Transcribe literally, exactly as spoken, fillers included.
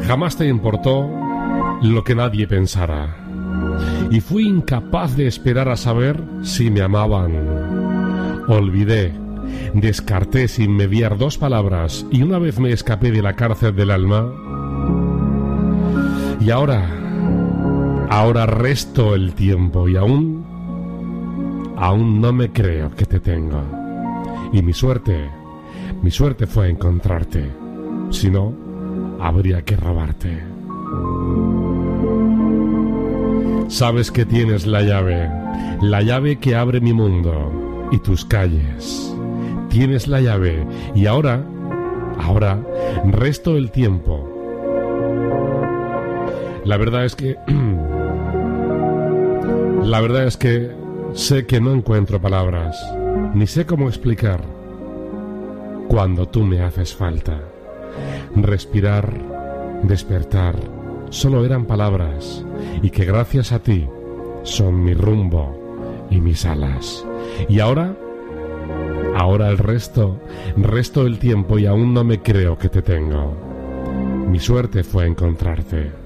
Jamás te importó lo que nadie pensara, y fui incapaz de esperar a saber si me amaban. Olvidé, descarté sin mediar dos palabras, y una vez me escapé de la cárcel del alma. Y ahora, ahora resto el tiempo y aún, aún no me creo que te tengo. Y mi suerte, mi suerte fue encontrarte. Si no, habría que robarte. Sabes que tienes la llave, la llave que abre mi mundo y tus calles. Tienes la llave y ahora, ahora, resto el tiempo. La verdad es que... la verdad es que sé que no encuentro palabras, ni sé cómo explicar cuando tú me haces falta. Respirar, despertar, solo eran palabras, y que gracias a ti son mi rumbo y mis alas. Y ahora, ahora el resto, resto el tiempo y aún no me creo que te tengo. Mi suerte fue encontrarte.